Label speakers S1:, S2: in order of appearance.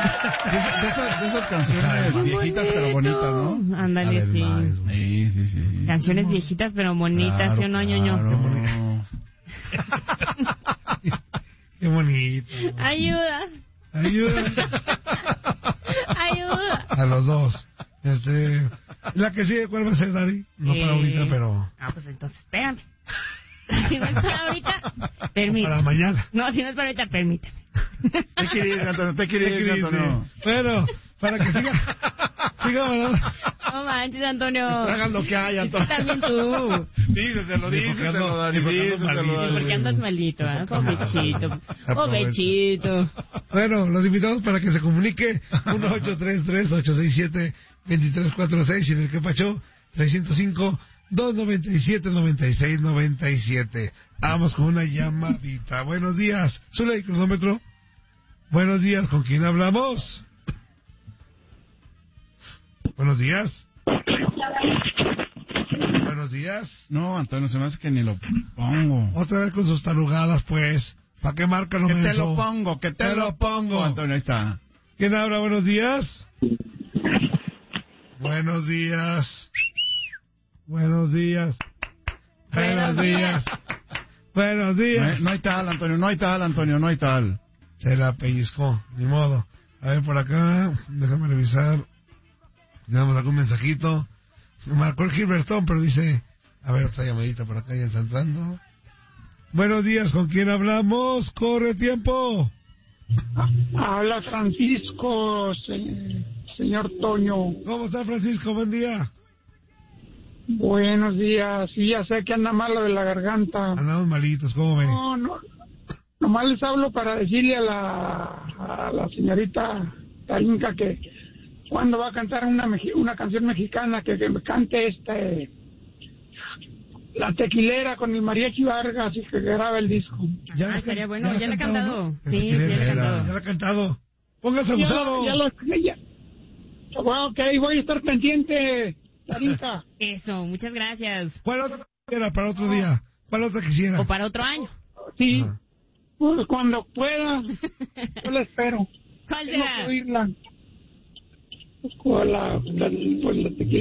S1: De esas canciones viejitas pero bonitas, ¿no?
S2: Ándale, sí.
S1: Sí.
S2: Canciones viejitas pero bonitas, ¿sí o no, ñoño?
S3: Qué bonito.
S2: Ayuda.
S3: A los dos. La que sigue, ¿cuál va a ser, Dari? No para ahorita, pero...
S2: pues entonces, espérame. Si no es para ahorita, permíteme.
S3: Para mañana.
S2: No, si no es para ahorita, permíteme.
S1: Te quieres, Antonio.
S3: Bueno, para que siga, ¿verdad?
S2: No manches, Antonio.
S1: Tragan lo que hay, Antonio.
S2: También tú.
S1: Díceselo, Dani.
S2: ¿Por qué andas malito, Pobrecito.
S3: Bueno, los invitamos para que se comunique 1-833-867-2346 y en el que pachó 305-297-9697. Vamos con una llamadita. Buenos días. Zuley, cronómetro. Buenos días, ¿con quién hablamos? Buenos días. Buenos días.
S1: No, Antonio, se me hace que ni lo pongo.
S3: Otra vez con sus tarugadas, pues. ¿Para qué marca lo
S1: Que
S3: menso?
S1: te lo pongo. Antonio, ahí está.
S3: ¿Quién habla? Buenos días. Buenos días. Buenos días.
S1: No hay tal, Antonio.
S3: Se la pellizcó, ni modo. A ver, por acá, déjame revisar. Tenemos algún mensajito. Me marcó el Gilbertón, pero dice... A ver, otra llamadita por acá, ya está entrando. Buenos días, ¿con quién hablamos? ¡Corre tiempo!
S4: Habla Francisco, señor Toño.
S3: ¿Cómo está, Francisco? Buen día.
S4: Buenos días. Sí, ya sé que anda malo de la garganta.
S3: Andamos malitos, ¿cómo ve?
S4: No. Nomás les hablo para decirle a la señorita Tarinka que cuando va a cantar una canción mexicana que me cante La Tequilera con el Mariachi Vargas y que grabe el disco.
S2: Sería bueno, ya le he cantado.
S3: ¿No?
S2: Sí, ya le he cantado.
S3: Ya le he cantado. Póngase abusado.
S4: Ok, voy a estar pendiente, Tarinka.
S2: Eso, muchas gracias.
S3: ¿Cuál otra quisiera para otro día? ¿Cuál otra quisiera?
S2: O para otro año.
S4: Sí.
S3: Ajá.
S4: Pues cuando pueda, yo la espero.
S2: ¿Cuál
S4: Tengo
S2: será?
S4: que oírla. Pues la tequila.